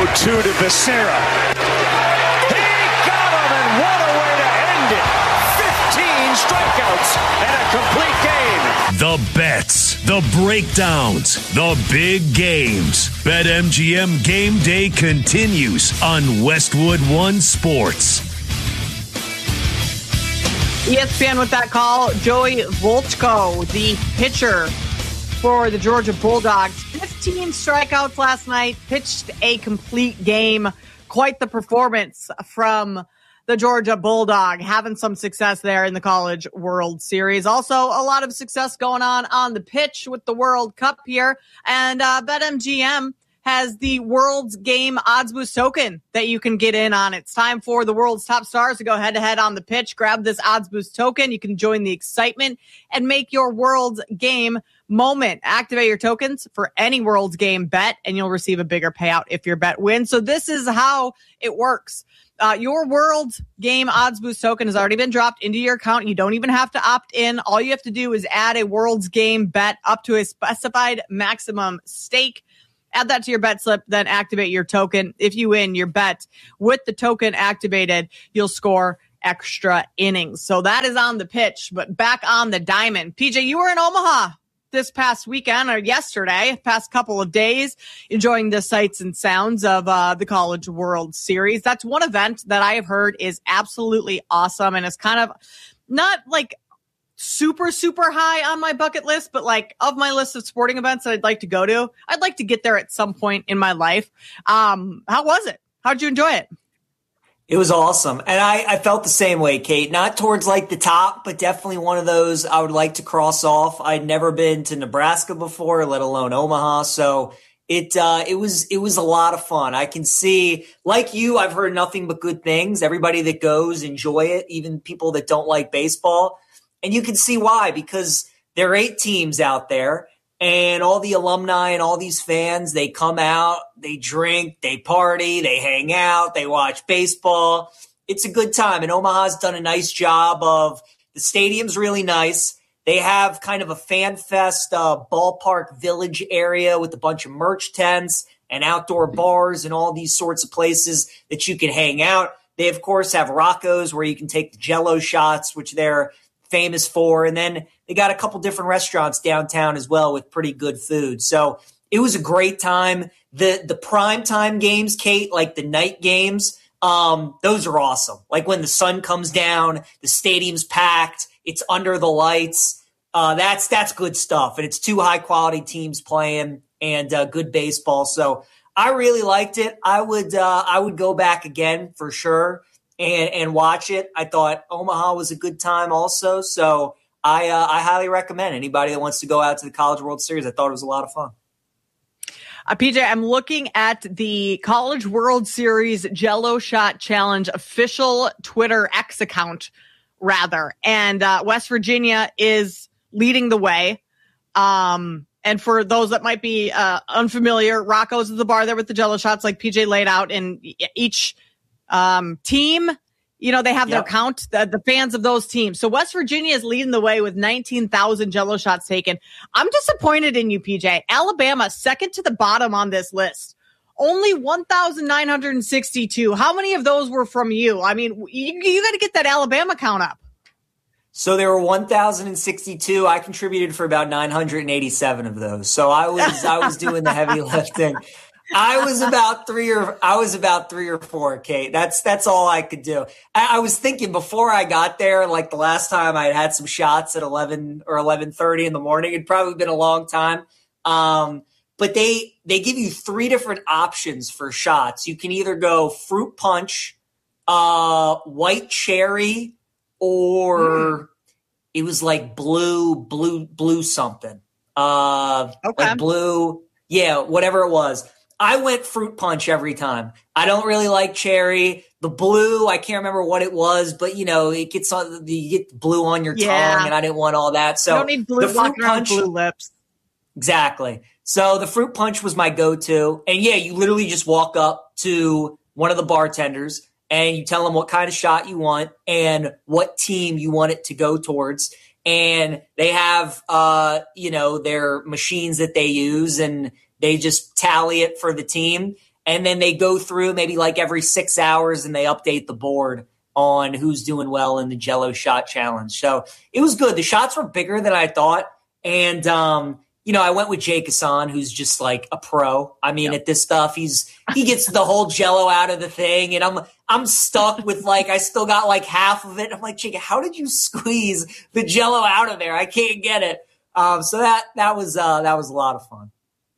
0-2 to Becerra. He got him, and what a way to end it. 15 strikeouts and a complete game. The bets, the breakdowns, the big games. BetMGM Game Day continues on Westwood One Sports. ESPN with that call. Joey Volchko, the pitcher for the Georgia Bulldogs. 15 strikeouts last night, pitched a complete game. Quite the performance from the Georgia Bulldog, having some success there in the College World Series. Also, a lot of success going on the pitch with the World Cup here. And BetMGM has the World's Game Odds Boost token that you can get in on. It's time for the world's top stars to go head-to-head on the pitch. Grab this Odds Boost token. You can join the excitement and make your World's Game moment. Activate your tokens for any World's Game bet, and you'll receive a bigger payout if your bet wins. So this is how it works. Your World Game Odds Boost token has already been dropped into your account. You don't even have to opt in. All you have to do is add a World's Game bet up to a specified maximum stake. Add that to your bet slip, then activate your token. If you win your bet with the token activated, you'll score extra innings. So that is on the pitch, but back on the diamond. PJ, you were in Omaha this past weekend or yesterday, past couple of days, enjoying the sights and sounds of the College World Series. That's one event that I have heard is absolutely awesome, and it's kind of not like super high on my bucket list, but like of my list of sporting events that I'd like to go to, I'd like to get there at some point in my life. How was it? How'd you enjoy it? It was awesome. And I felt the same way, Kate. Not towards like the top, but definitely one of those I would like to cross off. I'd never been to Nebraska before, let alone Omaha. So it was a lot of fun. I can see, like you, I've heard nothing but good things. Everybody that goes enjoy it, even people that don't like baseball. And you can see why, because there are 8 teams out there, and all the alumni and all these fans, they come out, they drink, they party, they hang out, they watch baseball. It's a good time. And Omaha's done a nice job of, the stadium's really nice. They have kind of a fan fest ballpark village area with a bunch of merch tents and outdoor bars and all these sorts of places that you can hang out. They, of course, have Rocco's where you can take the Jell-O shots, which they're famous for. And then they got a couple different restaurants downtown as well with pretty good food. So it was a great time. The prime time games, Kate, like the night games, those are awesome. Like when the sun comes down, the stadium's packed, it's under the lights. That's good stuff. And it's 2 high quality teams playing and good baseball. So I really liked it. I would go back again for sure. And watch it. I thought Omaha was a good time also. So I highly recommend anybody that wants to go out to the College World Series. I thought it was a lot of fun. PJ, I'm looking at the College World Series Jell-O Shot Challenge official Twitter X account, rather. And West Virginia is leading the way. And for those that might be unfamiliar, Rocco's is the bar there with the Jell-O shots like PJ laid out, and each team, they have their count, the fans of those teams. So West Virginia is leading the way with 19,000 Jell-O shots taken. I'm disappointed in you, PJ. Alabama, second to the bottom on this list. Only 1,962. How many of those were from you? I mean, you got to get that Alabama count up. So there were 1,062. I contributed for about 987 of those. So I was doing the heavy lifting. I was about three or four, Kate. That's all I could do. I was thinking before I got there, like the last time I had some shots at 11 or 11:30 in the morning. It'd probably been a long time. But they give you 3 different options for shots. You can either go fruit punch, white cherry, or it was like blue something. Okay. Like blue, whatever it was. I went fruit punch every time. I don't really like cherry. The blue, I can't remember what it was, but it gets you get blue on your tongue, and I didn't want all that. So you don't need blue, the fruit punch, blue lips. Exactly. So the fruit punch was my go-to. And you literally just walk up to one of the bartenders and you tell them what kind of shot you want and what team you want it to go towards. And they have, their machines that they use, and they just tally it for the team. And then they go through maybe like every 6 hours and they update the board on who's doing well in the Jell-O shot challenge. So it was good. The shots were bigger than I thought. And, I went with Jake Hassan, who's just like a pro. I mean, at this stuff, he gets the whole Jell-O out of the thing. And I'm stuck with I still got like half of it. I'm like, Jake, how did you squeeze the Jell-O out of there? I can't get it. So that was a lot of fun.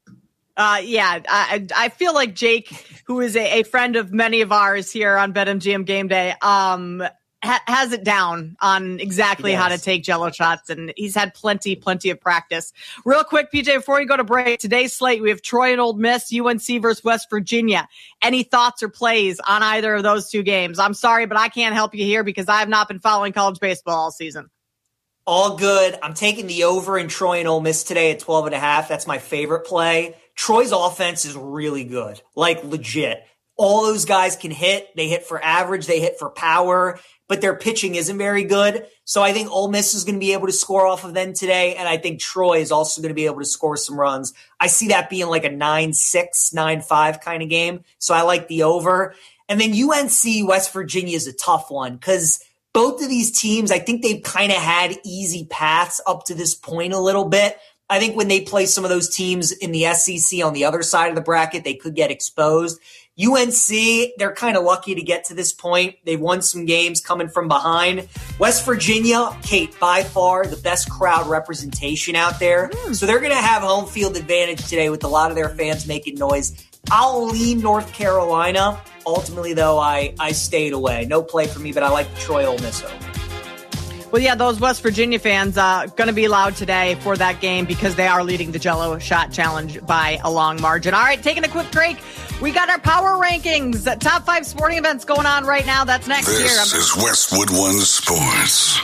I feel like Jake, who is a friend of many of ours here on BetMGM Game Day, has it down on exactly how to take Jell-O shots, and he's had plenty of practice. Real quick, PJ, before we go to break, today's slate, we have Troy and Ole Miss, UNC versus West Virginia. Any thoughts or plays on either of those two games? I'm sorry, but I can't help you here because I have not been following college baseball all season. All good. I'm taking the over in Troy and Ole Miss today at 12.5. That's my favorite play. Troy's offense is really good, like legit. All those guys can hit. They hit for average. They hit for power, but their pitching isn't very good. So I think Ole Miss is going to be able to score off of them today, and I think Troy is also going to be able to score some runs. I see that being like a 9-6, 9-5 kind of game, so I like the over. And then UNC West Virginia is a tough one because both of these teams, I think they've kind of had easy paths up to this point a little bit. I think when they play some of those teams in the SEC on the other side of the bracket, they could get exposed. UNC, they're kind of lucky to get to this point. They've won some games coming from behind. West Virginia, Kate, by far the best crowd representation out there. So they're going to have home field advantage today with a lot of their fans making noise. I'll lean North Carolina. Ultimately, though, I stayed away. No play for me, but I like the Troy Ole Miss over. Well, yeah, those West Virginia fans going to be loud today for that game because they are leading the Jell-O shot challenge by a long margin. All right, taking a quick break. We got our power rankings. Top 5 sporting events going on right now. That's next year. This is Westwood One Sports.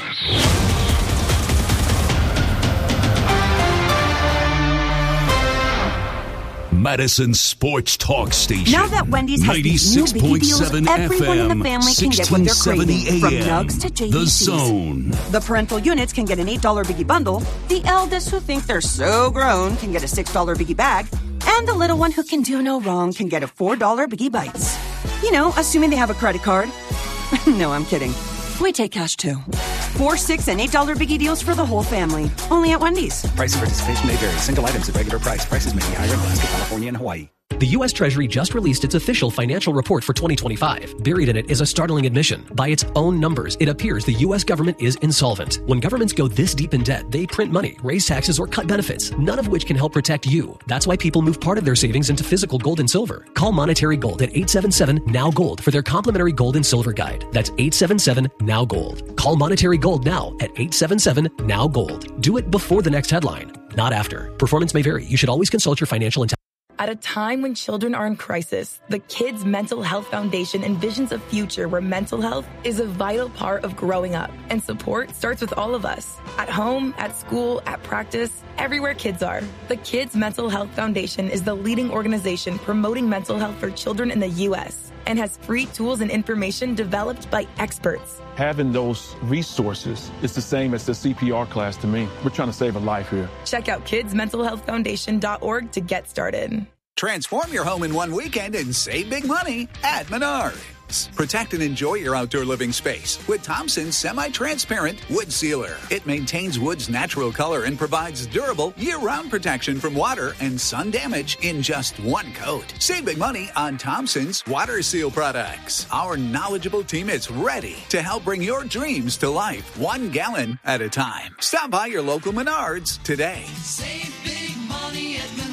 Madison Sports Talk Station. Now that Wendy's has these new biggie deals, everyone in the family can get what they're craving. From nugs to JVCs. The Zone. The parental units can get an $8 biggie bundle. The eldest who think they're so grown can get a $6 biggie bag. And the little one who can do no wrong can get a $4 biggie bites. You know, assuming they have a credit card. No, I'm kidding. We take cash too. $4, $6, and $8 biggie deals for the whole family. Only at Wendy's. Price and participation may vary. Single items at regular price. Prices may be higher in Alaska, California, and Hawaii. The U.S. Treasury just released its official financial report for 2025. Buried in it is a startling admission. By its own numbers, it appears the U.S. government is insolvent. When governments go this deep in debt, they print money, raise taxes, or cut benefits, none of which can help protect you. That's why people move part of their savings into physical gold and silver. Call Monetary Gold at 877-NOW-GOLD for their complimentary gold and silver guide. That's 877-NOW-GOLD. Call Monetary Gold now at 877-NOW-GOLD. Do it before the next headline, not after. Performance may vary. You should always consult your financial intelligence. At a time when children are in crisis, the Kids Mental Health Foundation envisions a future where mental health is a vital part of growing up. And support starts with all of us. At home, at school, at practice, everywhere kids are. The Kids Mental Health Foundation is the leading organization promoting mental health for children in the U.S. and has free tools and information developed by experts. Having those resources is the same as the CPR class to me. We're trying to save a life here. Check out kidsmentalhealthfoundation.org to get started. Transform your home in one weekend and save big money at Menards. Protect and enjoy your outdoor living space with Thompson's semi-transparent wood sealer. It maintains wood's natural color and provides durable year-round protection from water and sun damage in just one coat. Save big money on Thompson's water seal products. Our knowledgeable team is ready to help bring your dreams to life 1 gallon at a time. Stop by your local Menards today. Save big money at Menards.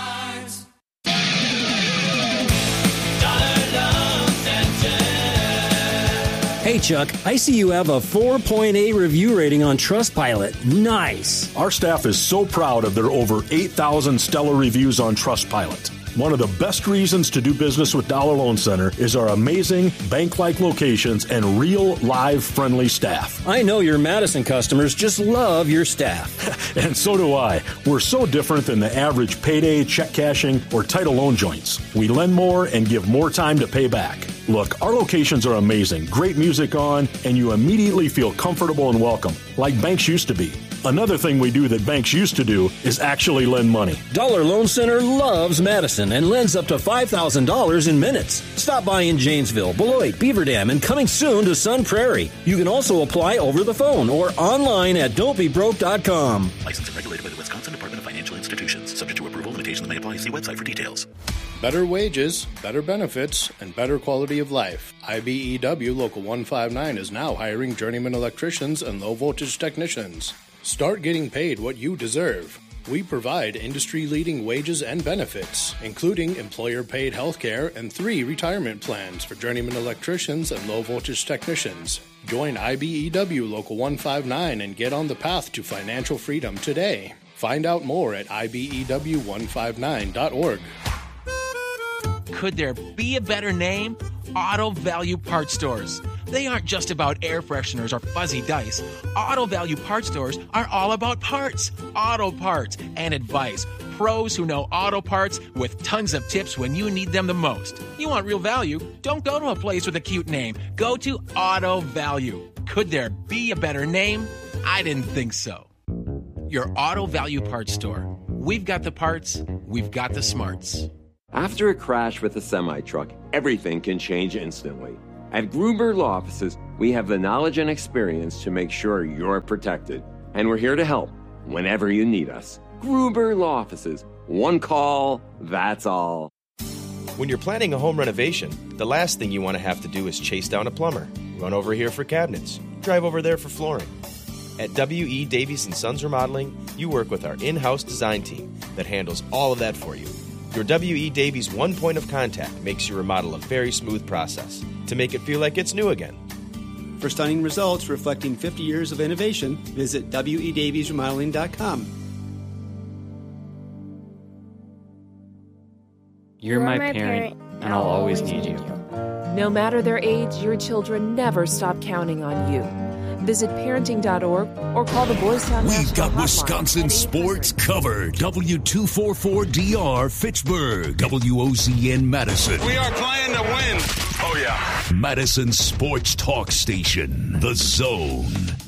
Hey, Chuck, I see you have a 4.8 review rating on Trustpilot. Nice. Our staff is so proud of their over 8,000 stellar reviews on Trustpilot. One of the best reasons to do business with Dollar Loan Center is our amazing bank-like locations and real, live, friendly staff. I know your Madison customers just love your staff. And so do I. We're so different than the average payday, check cashing, or title loan joints. We lend more and give more time to pay back. Look, our locations are amazing, great music on, and you immediately feel comfortable and welcome, like banks used to be. Another thing we do that banks used to do is actually lend money. Dollar Loan Center loves Madison and lends up to $5,000 in minutes. Stop by in Janesville, Beloit, Beaver Dam, and coming soon to Sun Prairie. You can also apply over the phone or online at don'tbebroke.com. Licensed and regulated by the Wisconsin Department of Financial Institutions. Subject to approval, limitations may apply. See website for details. Better wages, better benefits, and better quality of life. IBEW Local 159 is now hiring journeyman electricians and low-voltage technicians. Start getting paid what you deserve. We provide industry-leading wages and benefits, including employer-paid health care and 3 retirement plans for journeyman electricians and low-voltage technicians. Join IBEW Local 159 and get on the path to financial freedom today. Find out more at IBEW159.org. Could there be a better name? Auto Value Parts Stores. They aren't just about air fresheners or fuzzy dice. Auto Value Parts Stores are all about parts, auto parts, and advice. Pros who know auto parts with tons of tips when you need them the most. You want real value? Don't go to a place with a cute name. Go to Auto Value. Could there be a better name? I didn't think so. Your Auto Value Parts Store. We've got the parts, we've got the smarts. After a crash with a semi-truck, everything can change instantly. At Gruber Law Offices, we have the knowledge and experience to make sure you're protected. And we're here to help whenever you need us. Gruber Law Offices. One call, that's all. When you're planning a home renovation, the last thing you want to have to do is chase down a plumber, run over here for cabinets, drive over there for flooring. At W.E. Davies & Sons Remodeling, you work with our in-house design team that handles all of that for you. Your W.E. Davies one point of contact makes your remodel a very smooth process to make it feel like it's new again. For stunning results reflecting 50 years of innovation, visit WEDaviesRemodeling.com. You're my parent, and I'll always need you. No matter their age, your children never stop counting on you. Visit parenting.org or call the Boys Town We've National got Wisconsin sports covered. W244DR Fitchburg, WOZN Madison. We are playing to win. Oh, yeah. Madison Sports Talk Station, The Zone.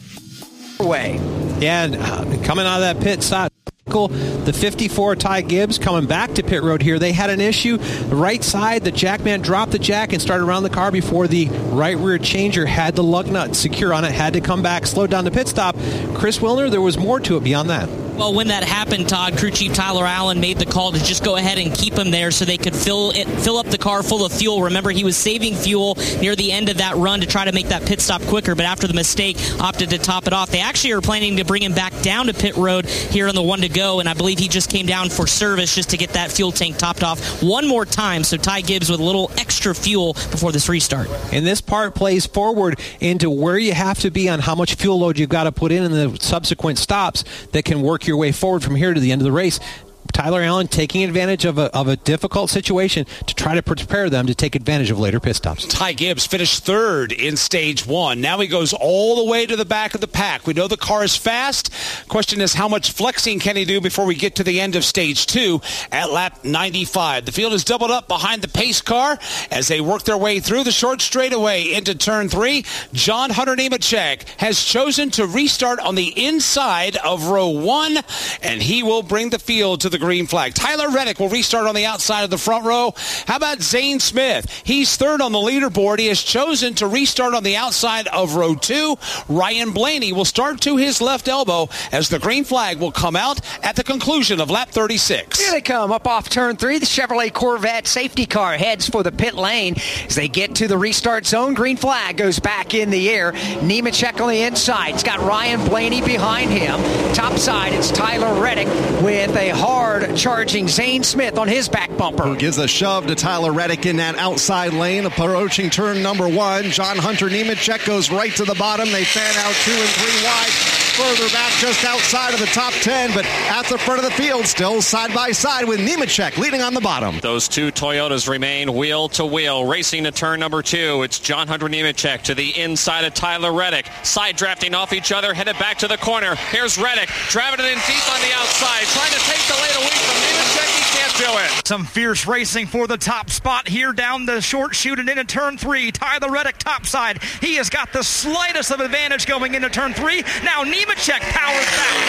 Way. Yeah, and coming out of that pit side. The 54 Ty Gibbs coming back to pit road here. They had an issue. The right side, the jackman dropped the jack and started around the car before the right rear changer had the lug nut secure on it, had to come back, slowed down the pit stop. Chris Wilner, there was more to it beyond that. Well, when that happened, Todd, crew chief Tyler Allen made the call to just go ahead and keep him there so they could fill up the car full of fuel. Remember, he was saving fuel near the end of that run to try to make that pit stop quicker, but after the mistake, opted to top it off. They actually are planning to bring him back down to pit road here on the one to go, and I believe he just came down for service just to get that fuel tank topped off one more time. So Ty Gibbs with a little extra fuel before this restart. And this part plays forward into where you have to be on how much fuel load you've got to put in the subsequent stops that can work your way forward from here to the end of the race. Tyler Allen taking advantage of a difficult situation to try to prepare them to take advantage of later pit stops. Ty Gibbs finished third in stage one. Now he goes all the way to the back of the pack. We know the car is fast. Question is, how much flexing can he do before we get to the end of stage two at lap 95? The field is doubled up behind the pace car as they work their way through the short straightaway into turn three. John Hunter Nemechek has chosen to restart on the inside of row one, and he will bring the field to the green flag. Tyler Reddick will restart on the outside of the front row. How about Zane Smith? He's third on the leaderboard. He has chosen to restart on the outside of row two. Ryan Blaney will start to his left elbow as the green flag will come out at the conclusion of lap 36. Here they come up off turn three. The Chevrolet Corvette safety car heads for the pit lane. As they get to the restart zone, green flag goes back in the air. Nemechek on the inside. It's got Ryan Blaney behind him. Top side, it's Tyler Reddick with a hard charging Zane Smith on his back bumper. Who gives a shove to Tyler Reddick in that outside lane, approaching turn number one. John Hunter Nemechek goes right to the bottom. They fan out 2 and 3 wide. Further back just outside of the top 10, but at the front of the field, still side by side with Nemechek leading on the bottom. Those two Toyotas remain wheel to wheel, racing to turn number two. It's John Hunter Nemechek to the inside of Tyler Reddick. Side drafting off each other, headed back to the corner. Here's Reddick, driving it in deep on the outside, trying to take the lead away from Nemechek. He can't Let's do it. Some fierce racing for the top spot here down the short chute and into turn 3. Tyler Reddick topside. He has got the slightest of advantage going into turn 3. Now Nemechek powers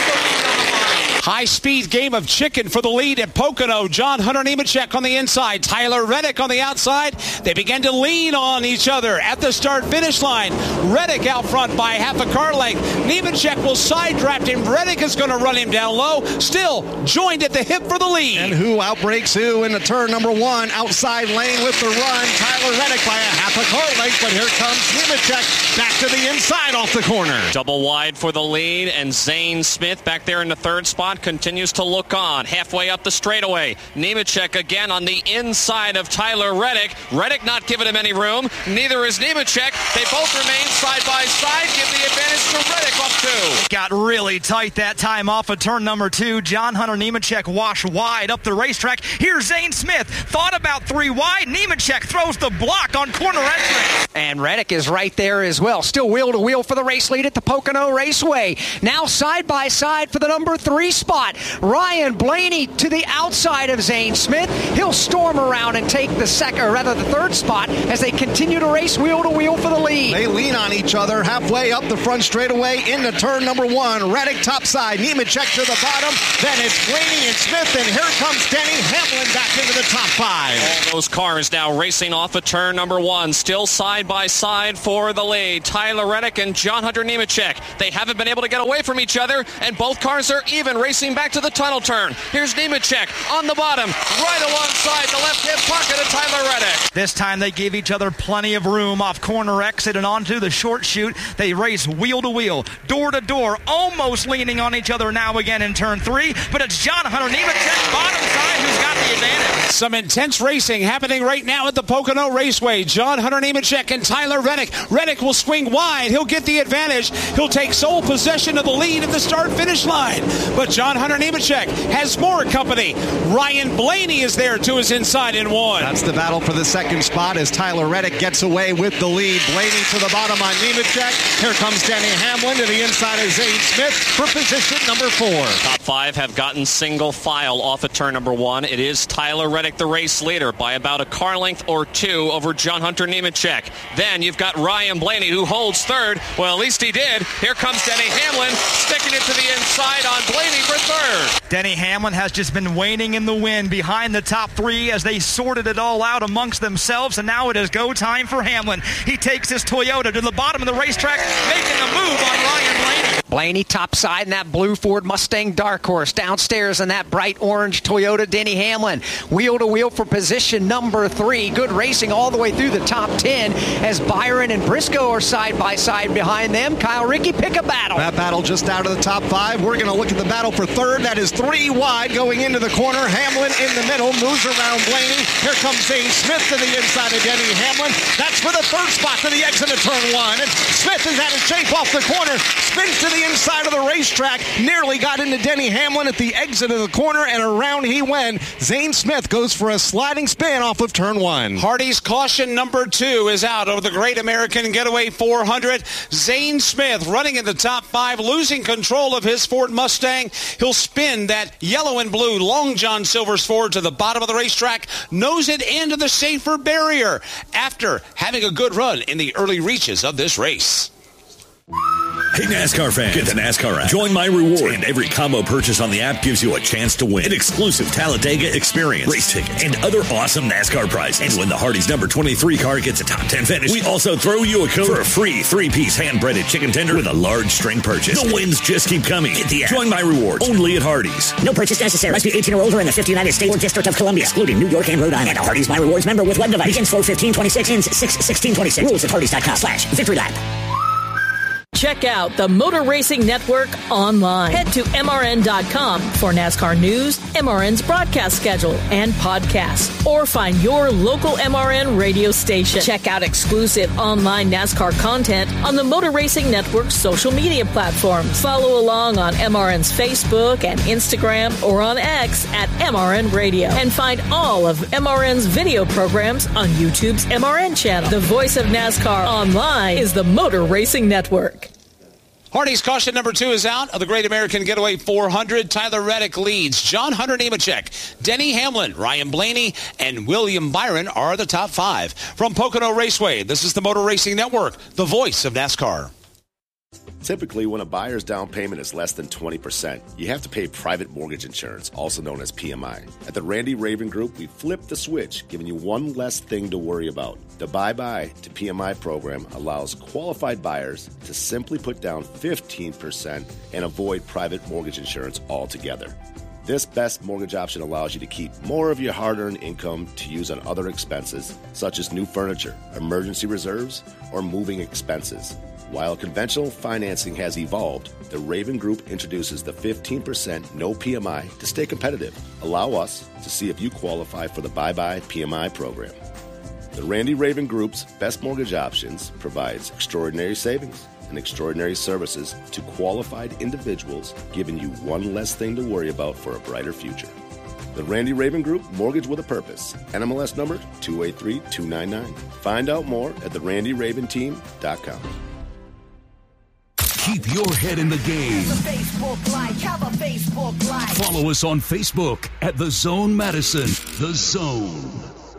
back. High-speed game of chicken for the lead at Pocono. John Hunter Nemechek on the inside. Tyler Reddick on the outside. They begin to lean on each other at the start-finish line. Reddick out front by half a car length. Nemechek will side draft him. Reddick is going to run him down low. Still joined at the hip for the lead. And who outbreaks who in the turn number 1? Outside lane with the run. Tyler Reddick by a half a car length, but here comes Nemechek back to the inside off the corner. Double wide for the lead, and Zane Smith back there in the third spot continues to look on. Halfway up the straightaway. Nemechek again on the inside of Tyler Reddick. Reddick not giving him any room. Neither is Nemechek. They both remain side by side. Give the advantage to Reddick off 2. Got really tight that time off of turn number 2. John Hunter Nemechek wash wide up the racetrack. Here's Zane Smith. Thought about 3 wide. Nemechek throws the block on corner entry. And Reddick is right there as well. Still wheel to wheel for the race lead at the Pocono Raceway. Now side by side for the number 3 spot. Ryan Blaney to the outside of Zane Smith. He'll storm around and take the third spot as they continue to race wheel to wheel for the lead. They lean on each other halfway up the front straightaway into turn number 1. Reddick topside, Nemechek to the bottom. Then it's Blaney and Smith, and here comes Denny Hamlin back into the top 5. All those cars now racing off of turn number 1. Still side by side for the lead. Tyler Reddick and John Hunter Nemechek. They haven't been able to get away from each other, and both cars are even racing back to the tunnel turn. Here's Nemechek on the bottom, right alongside the left-hand pocket of Tyler Reddick. This time they gave each other plenty of room off corner exit and onto the short chute. They race wheel to wheel, door to door, almost leaning on each other now again in turn 3. But it's John Hunter Nemechek, bottom side, who's got the advantage. Some intense racing happening right now at the Pocono Raceway. John Hunter Nemechek and Tyler Reddick. Reddick will swing wide. He'll get the advantage. He'll take sole possession of the lead at the start-finish line. But John Hunter Nemechek has more company. Ryan Blaney is there to his inside in 1. That's the battle for the second spot as Tyler Reddick gets away with the lead. Blaney to the bottom on Nemechek. Here comes Denny Hamlin to the inside of Zane Smith for position number 4. Top 5 have gotten single file off of turn number 1. It is Tyler Reddick, the race leader, by about a car length or 2 over John Hunter Nemechek. Then you've got Ryan Blaney, who holds third. Well, at least he did. Here comes Denny Hamlin, sticking it to the inside on Blaney for third. Denny Hamlin has just been waning in the wind behind the top 3 as they sorted it all out amongst themselves, and now it is go time for Hamlin. He takes his Toyota to the bottom of the racetrack, making a move on Ryan Blaney. Blaney topside in that blue Ford Mustang Dark Horse. Downstairs in that bright orange Toyota, Denny Hamlin. Wheel to wheel for position number 3. Good racing all the way through the top 10 as Byron and Briscoe are side by side behind them. Kyle Rickey pick a battle. That battle just out of the top 5. We're going to look at the battle for third. That is 3 wide going into the corner. Hamlin in the middle, moves around Blaney. Here comes Zane Smith to the inside of Denny Hamlin. That's for the third spot to the exit of turn 1. And Smith is out of shape off the corner. Spins to the inside of the racetrack. Nearly got into Denny Hamlin at the exit of the corner, and around he went. Zane Smith goes for a sliding spin off of turn 1. Hardy's caution number 2 is out over the Great American Getaway 400. Zane Smith running in the top 5, losing control of his Ford Mustang. He'll spin that yellow and blue Long John Silver's Ford to the bottom of the racetrack, nose it into the safer barrier after having a good run in the early reaches of this race. Hey NASCAR fans, get the NASCAR app. Join My Rewards, and every combo purchase on the app gives you a chance to win an exclusive Talladega experience, race tickets, and other awesome NASCAR prizes. And when the Hardee's number 23 car gets a top 10 finish, we also throw you a code for a free 3-piece hand-breaded chicken tender with a large string purchase. The wins just keep coming. Get the app. Join My Rewards, only at Hardee's. No purchase necessary. Must be 18 or older in the 50 United States or District of Columbia, excluding New York and Rhode Island. And a Hardee's My Rewards member with web device. Begins 4/15/26, ends 6/16/26. Rules at Hardee's.com/Victory Lap. Check out the Motor Racing Network online. Head to MRN.com for NASCAR news, MRN's broadcast schedule, and podcasts. Or find your local MRN radio station. Check out exclusive online NASCAR content on the Motor Racing Network's social media platforms. Follow along on MRN's Facebook and Instagram or on X at MRN Radio. And find all of MRN's video programs on YouTube's MRN channel. The voice of NASCAR online is the Motor Racing Network. Hardy's caution number 2 is out of the Great American Getaway 400. Tyler Reddick leads. John Hunter Nemechek, Denny Hamlin, Ryan Blaney, and William Byron are the top 5. From Pocono Raceway, this is the Motor Racing Network, the voice of NASCAR. Typically, when a buyer's down payment is less than 20%, you have to pay private mortgage insurance, also known as PMI. At the Randy Raven Group, we flipped the switch, giving you one less thing to worry about. The Bye-Bye to PMI program allows qualified buyers to simply put down 15% and avoid private mortgage insurance altogether. This best mortgage option allows you to keep more of your hard-earned income to use on other expenses, such as new furniture, emergency reserves, or moving expenses. While conventional financing has evolved, the Raven Group introduces the 15% no PMI to stay competitive. Allow us to see if you qualify for the Bye-Bye PMI program. The Randy Raven Group's best mortgage options provides extraordinary savings and extraordinary services to qualified individuals, giving you one less thing to worry about for a brighter future. The Randy Raven Group, mortgage with a purpose. NMLS number 283299. Find out more at therandyraventeam.com. Keep your head in the game. Follow us on Facebook at The Zone Madison. The Zone.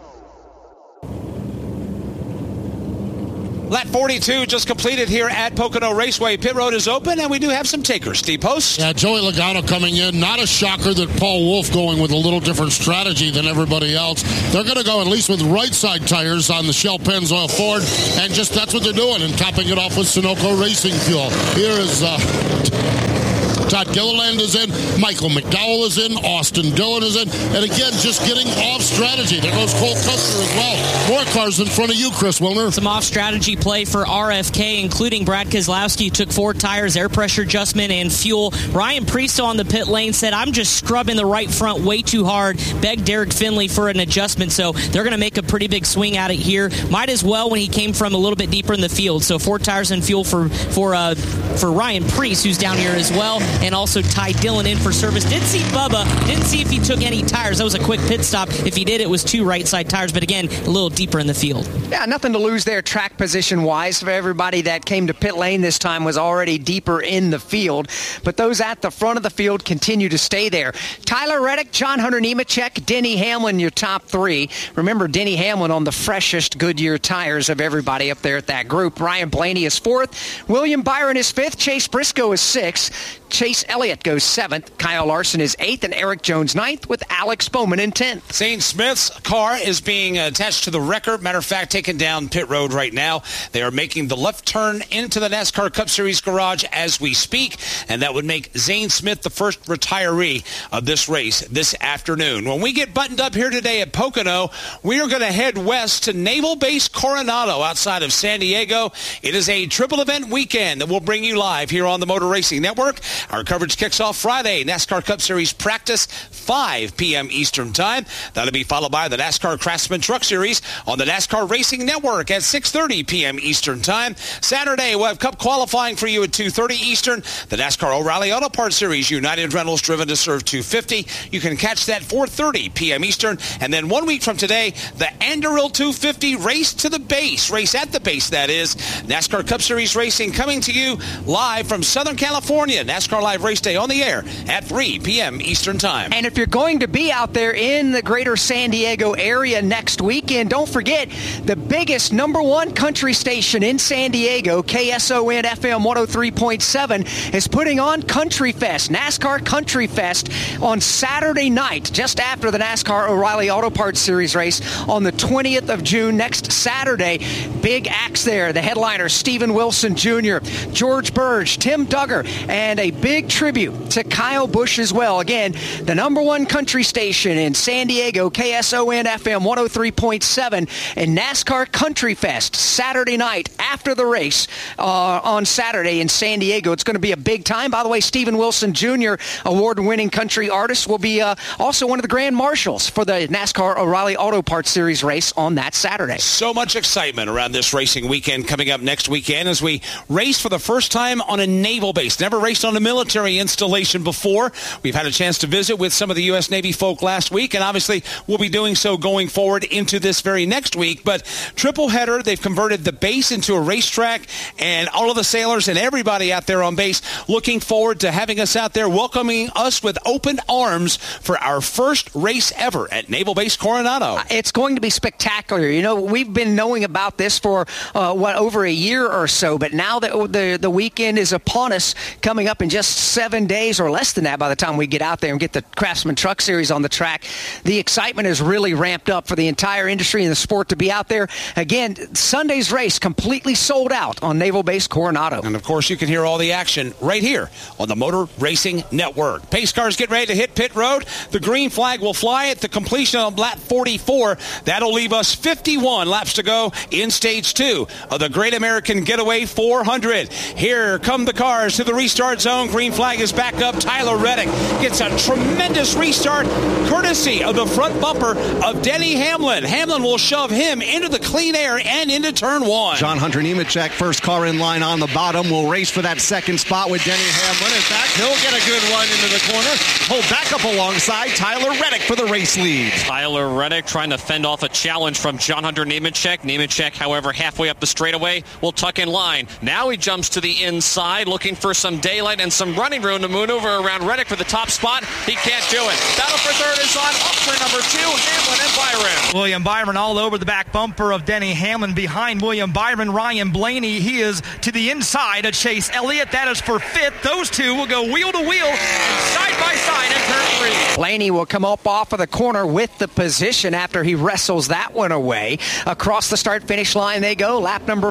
Lap 42 just completed here at Pocono Raceway. Pit road is open, and we do have some takers. Steve Post. Yeah, Joey Logano coming in. Not a shocker that Paul Wolf going with a little different strategy than everybody else. They're going to go at least with right side tires on the Shell Pennzoil Ford, and just that's what they're doing, and topping it off with Sunoco Racing Fuel. Here is Todd Gilliland is in, Michael McDowell is in, Austin Dillon is in, and again, just getting off strategy. There goes Cole Custer as well. More cars in front of you, Chris Wilner. Some off strategy play for RFK, including Brad Keselowski, who took 4 tires, air pressure adjustment, and fuel. Ryan Presto on the pit lane said, I'm just scrubbing the right front way too hard. Begged Derek Finley for an adjustment, so they're going to make a pretty big swing at it here. Might as well when he came from a little bit deeper in the field. So 4 tires and fuel for Ryan Preece, who's down here as well. And also Ty Dillon in for service. Did see Bubba. Didn't see if he took any tires. That was a quick pit stop. If he did, it was 2 right side tires. But again, a little deeper in the field. Yeah, nothing to lose there track position-wise. For everybody that came to pit lane this time was already deeper in the field. But those at the front of the field continue to stay there. Tyler Reddick, John Hunter Nemechek, Denny Hamlin, your top 3. Remember, Denny Hamlin on the freshest Goodyear tires of everybody up there at that group. Ryan Blaney is 4th. William Byron is 5th. Chase Briscoe is 6th. Chase Elliott goes 7th. Kyle Larson is 8th, and Eric Jones 9th, with Alex Bowman in 10th. Zane Smith's car is being attached to the wrecker. Matter of fact, taken down pit road right now. They are making the left turn into the NASCAR Cup Series garage as we speak, and that would make Zane Smith the first retiree of this race this afternoon. When we get buttoned up here today at Pocono, we are going to head west to Naval Base Coronado outside of San Diego. It is a triple event weekend that we'll bring you live here on the Motor Racing Network. Our coverage kicks off Friday, NASCAR Cup Series practice, 5 p.m. Eastern Time. That'll be followed by the NASCAR Craftsman Truck Series on the NASCAR Racing Network at 6:30 p.m. Eastern Time. Saturday, we'll have Cup qualifying for you at 2:30 Eastern. The NASCAR O'Reilly Auto Parts Series, United Rentals driven to serve 250. You can catch that 4:30 p.m. Eastern. And then 1 week from today, the Anduril 250 Race to the Base. Race at the base, that is. NASCAR Cup Series Racing coming to you live from Southern California. NASCAR Live Race Day on the air at 3 p.m. Eastern Time. And if you're going to be out there in the greater San Diego area next weekend, don't forget the biggest #1 country station in San Diego, KSON FM 103.7, is putting on Country Fest, NASCAR Country Fest, on Saturday night, just after the NASCAR O'Reilly Auto Parts Series race on the 20th of June, next Saturday. Big acts there. The headliner, Steven Wilson Jr., George Burge, Tim Duggar, and a big tribute to Kyle Busch as well. Again, the #1 country station in San Diego, KSON FM 103.7, and NASCAR Country Fest Saturday night after the race on Saturday in San Diego. It's going to be a big time. By the way, Steven Wilson Jr., award-winning country artist, will be also one of the grand marshals for the NASCAR O'Reilly Auto Parts Series race on that Saturday. So much excitement around this racing weekend coming up next weekend as we race for the first time on a naval base. Never raced on a military installation before. We've had a chance to visit with some of the U.S. Navy folk last week, and obviously we'll be doing so going forward into this very next week. But triple header, they've converted the base into a racetrack, and all of the sailors and everybody out there on base looking forward to having us out there, welcoming us with open arms for our first race ever at Naval Base Coronado. It's going to be spectacular. You know, we've been knowing about this for, over a year or so, but now that the weekend is upon us, coming up in just 7 days or less than that by the time we get out there and get the Craftsman Truck Series on the track, the excitement is really ramped up for the entire industry and the sport to be out there. Again, Sunday's race completely sold out on Naval Base Coronado. And, of course, you can hear all the action right here on the Motor Racing Network. Pace cars get ready to hit pit road. The green flag will fly at the completion of lap 44. That'll leave us 51 laps to go in stage 2 of the Great American Getaway 400. Here come the cars to the restart zone. Green flag is back up. Tyler Reddick gets a tremendous restart courtesy of the front bumper of Denny Hamlin. Hamlin will shove him into the clean air and into turn 1. John Hunter Nemechek, first car in line on the bottom, will race for that second spot with Denny Hamlin. In fact, he'll get a good run into the corner. Pull back up alongside Tyler Reddick for the race lead. Tyler Reddick trying to fend off a challenge from John Hunter Nemechek. Nemechek, however, halfway up the straightaway, will tuck in line. Now he jumps to the inside, looking for some daylight and some running room to maneuver around Reddick for the top spot. He can't do it. Battle for third is on. Up for number 2, Hamlin and Byron. William Byron all over the back bumper of Denny Hamlin. Behind William Byron, Ryan Blaney. He is to the inside of Chase Elliott. That is for 5th. Those two will go wheel to wheel and side by side in turn 3. Blaney will come up off of the corner with the position after he wrestles that one away. Across the start-finish line they go. Lap number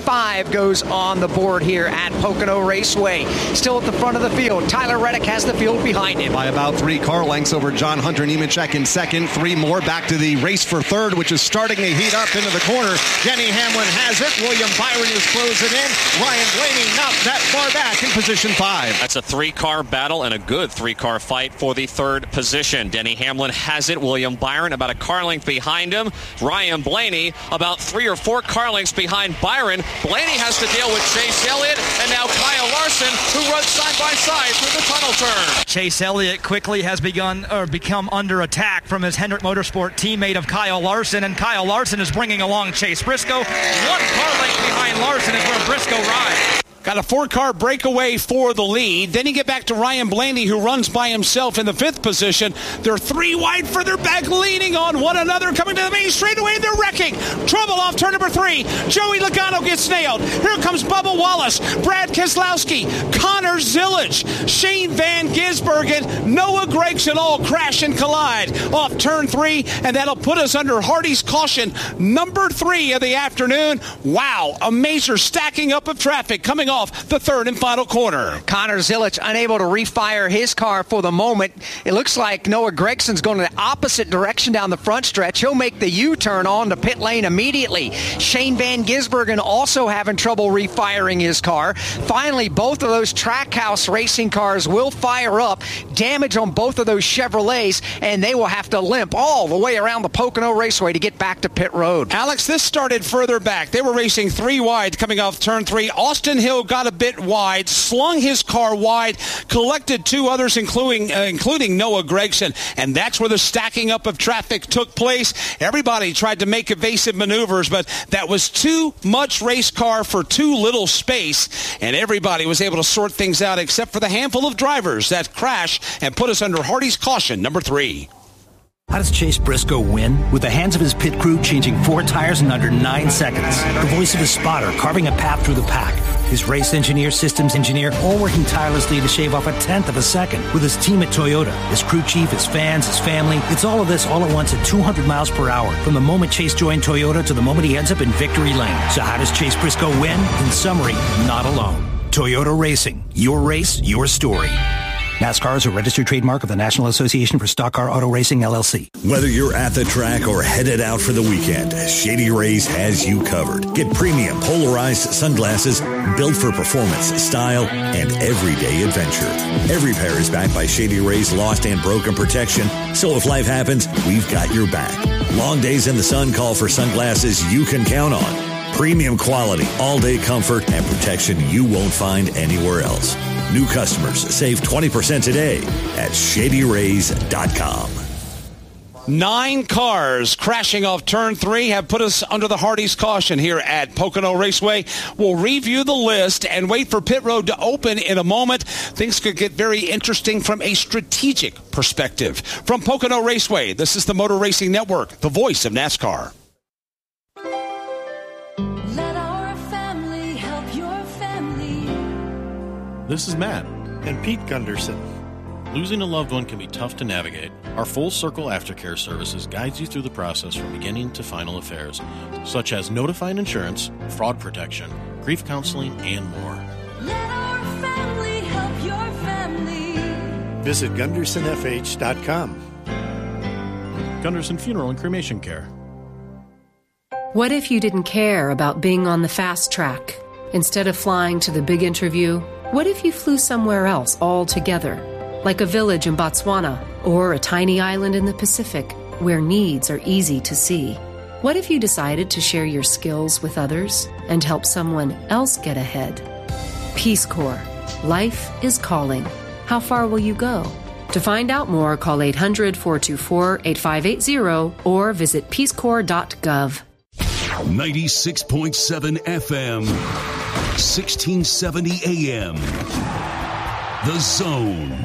45 goes on the board here at Pocono Raceway. Still at the front of the field. Tyler Reddick has the field behind him. By about 3 car lengths over John Hunter Nemechek in second. 3 more back to the race for third, which is starting to heat up into the corner. Denny Hamlin has it. William Byron is closing in. Ryan Blaney not that far back in position 5. That's a 3-car battle and a good 3-car fight for the third position. Denny Hamlin has it. William Byron about a car length behind him. Ryan Blaney about 3 or 4 car lengths behind Byron. Blaney has to deal with Chase Elliott and now Kyle Larson, who runs side by side through the tunnel turn. Chase Elliott quickly has become under attack from his Hendrick Motorsport teammate of Kyle Larson, and Kyle Larson is bringing along Chase Briscoe. 1 car length behind Larson is where Briscoe rides. Got a 4-car breakaway for the lead. Then you get back to Ryan Blaney, who runs by himself in the 5th position. They're 3 wide further back, leaning on one another, coming to the main straightaway. They're wrecking. Trouble off turn number 3. Joey Logano gets nailed. Here comes Bubba Wallace, Brad Keselowski, Connor Zillage, Shane Van Gisbergen, Noah Gragson all crash and collide off turn 3, and that'll put us under Hardy's caution, number 3 of the afternoon. Wow, a major stacking up of traffic coming off the third and final corner. Connor Zillage unable to refire his car for the moment. It looks like Noah Gregson's going in the opposite direction down the front stretch. He'll make the U-turn on the pit lane immediately. Shane Van Gisbergen also having trouble refiring his car. Finally, both of those Trackhouse racing cars will fire up. Damage on both of those Chevrolets, and they will have to limp all the way around the Pocono Raceway to get back to pit road. Alex, this started further back. They were racing 3 wide coming off turn 3. Austin Hill got a bit wide, slung his car wide, collected 2 others, including Noah Gragson, and that's where the stacking up of traffic took place. Everybody tried to make evasive maneuvers, but that was too much race car for too little space, and everybody was able to sort things out except for the handful of drivers that crashed and put us under Hardy's caution, number 3. How does Chase Briscoe win? With the hands of his pit crew changing 4 tires in under 9 seconds. The voice of his spotter carving a path through the pack. His race engineer, systems engineer, all working tirelessly to shave off 1/10 of a second. With his team at Toyota, his crew chief, his fans, his family. It's all of this all at once at 200 miles per hour. From the moment Chase joined Toyota to the moment he ends up in victory lane. So how does Chase Briscoe win? In summary, not alone. Toyota Racing. Your race, your story. NASCAR is a registered trademark of the National Association for Stock Car Auto Racing, LLC. Whether you're at the track or headed out for the weekend, Shady Rays has you covered. Get premium polarized sunglasses built for performance, style, and everyday adventure. Every pair is backed by Shady Rays Lost and Broken Protection, so if life happens, we've got your back. Long days in the sun call for sunglasses you can count on. Premium quality, all-day comfort, and protection you won't find anywhere else. New customers save 20% today at ShadyRays.com. 9 cars crashing off turn 3 have put us under the Hardee's caution here at Pocono Raceway. We'll review the list and wait for pit road to open in a moment. Things could get very interesting from a strategic perspective. From Pocono Raceway, this is the Motor Racing Network, the voice of NASCAR. Let our family help your family. This is Matt and Pete Gunderson. Losing a loved one can be tough to navigate. Our Full Circle Aftercare Services guides you through the process from beginning to final affairs, such as notifying insurance, fraud protection, grief counseling, and more. Let our family help your family. Visit GundersonFH.com. Gunderson Funeral and Cremation Care. What if you didn't care about being on the fast track? Instead of flying to the big interview, what if you flew somewhere else altogether? Like a village in Botswana or a tiny island in the Pacific where needs are easy to see. What if you decided to share your skills with others and help someone else get ahead? Peace Corps. Life is calling. How far will you go? To find out more, call 800-424-8580 or visit peacecorps.gov. 96.7 FM, 1670 AM. The Zone.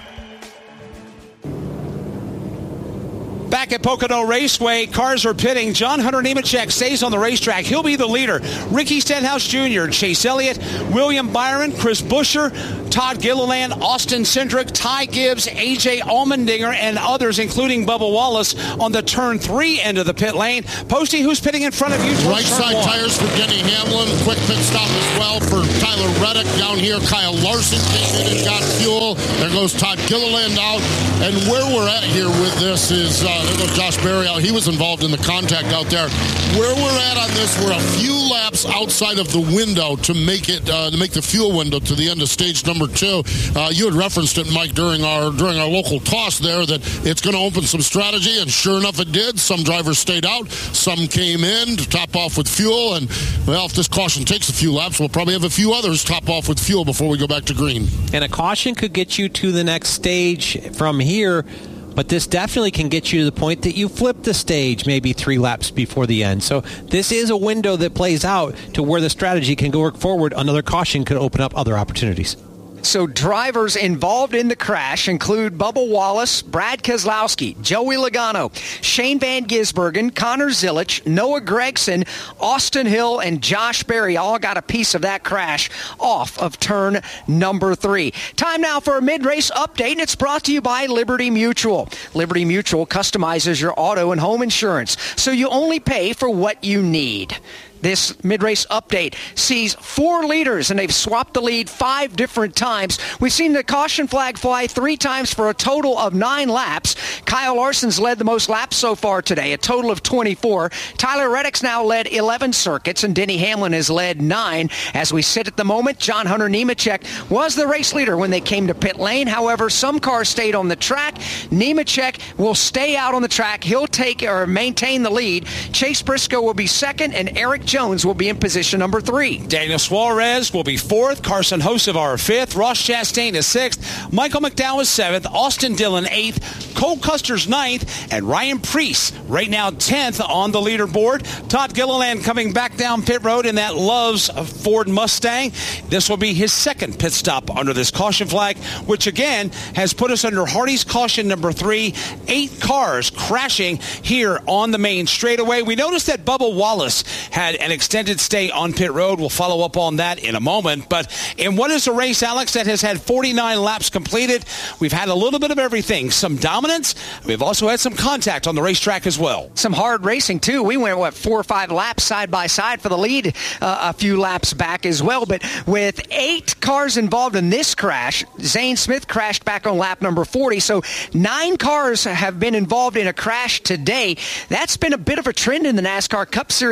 Back at Pocono Raceway, cars are pitting. John Hunter Nemechek stays on the racetrack. He'll be the leader. Ricky Stenhouse Jr., Chase Elliott, William Byron, Chris Buescher, Todd Gilliland, Austin Cindric, Ty Gibbs, A.J. Allmendinger, and others, including Bubba Wallace, on the turn 3 end of the pit lane. Posty, who's pitting in front of you? Right side tires for Denny Hamlin. Quick pit stop as well for Tyler Reddick. Down here, Kyle Larson came in and got fuel. There goes Todd Gilliland out. And where we're at here with this is, there goes Josh Berry out. He was involved in the contact out there. Where we're at on this, we're a few laps outside of the window to make it, to make the fuel window to the end of stage number 2. You had referenced it, Mike, during our local toss there, that it's going to open some strategy, and sure enough it did. Some drivers stayed out, some came in to top off with fuel, and well, if this caution takes a few laps, we'll probably have a few others top off with fuel before we go back to green. And a caution could get you to the next stage from here, but this definitely can get you to the point that you flip the stage maybe 3 laps before the end. So this is a window that plays out to where the strategy can go work forward. Another caution could open up other opportunities. So drivers involved in the crash include Bubba Wallace, Brad Keselowski, Joey Logano, Shane Van Gisbergen, Connor Zilisch, Noah Gragson, Austin Hill, and Josh Berry all got a piece of that crash off of turn number 3. Time now for a mid-race update, and it's brought to you by Liberty Mutual. Liberty Mutual customizes your auto and home insurance, so you only pay for what you need. This mid-race update sees 4 leaders, and they've swapped the lead 5 different times. We've seen the caution flag fly 3 times for a total of 9 laps. Kyle Larson's led the most laps so far today, a total of 24. Tyler Reddick's now led 11 circuits, and Denny Hamlin has led 9. As we sit at the moment, John Hunter Nemechek was the race leader when they came to pit lane. However, some cars stayed on the track. Nemechek will stay out on the track. He'll take or maintain the lead. Chase Briscoe will be second, and Eric Jones will be in position number 3. Daniel Suarez will be 4th. Carson Hocevar 5th. Ross Chastain is 6th. Michael McDowell is 7th. Austin Dillon 8th. Cole Custer's 9th. And Ryan Preece right now 10th on the leaderboard. Todd Gilliland coming back down pit road in that Love's Ford Mustang. This will be his second pit stop under this caution flag, which again has put us under Hardee's caution number 3. 8 cars crashing here on the main straightaway. We noticed that Bubba Wallace had an extended stay on pit road. We'll follow up on that in a moment. But in what is a race, Alex, that has had 49 laps completed, we've had a little bit of everything. Some dominance. We've also had some contact on the racetrack as well. Some hard racing, too. We went, 4 or 5 laps side by side for the lead a few laps back as well. But with 8 cars involved in this crash, Zane Smith crashed back on lap number 40. So 9 cars have been involved in a crash today. That's been a bit of a trend in the NASCAR Cup Series as of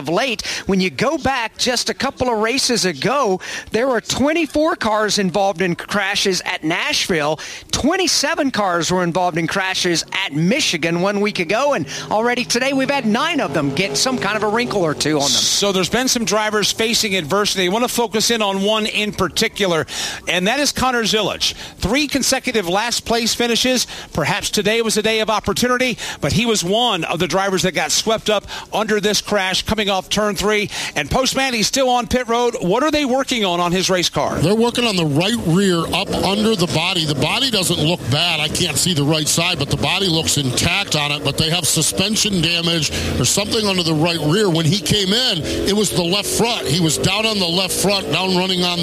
late. When you go back just a couple of races ago, there were 24 cars involved in crashes at Nashville. 27 cars were involved in crashes at Michigan 1 week ago, and already today we've had 9 of them get some kind of a wrinkle or two on them. So there's been some drivers facing adversity. I want to focus in on one in particular, and that is Connor Zilisch. 3 consecutive last place finishes. Perhaps today was a day of opportunity, but he was one of the drivers that got swept up under this crash coming off turn 3. And Postman, he's still on pit road. What are they working on his race car? They're working on the right rear up under the body. The body doesn't look bad. I can't see the right side, but the body looks intact on it. But they have suspension damage or something under the right rear. When he came in, it was the left front. He was down on the left front, down running on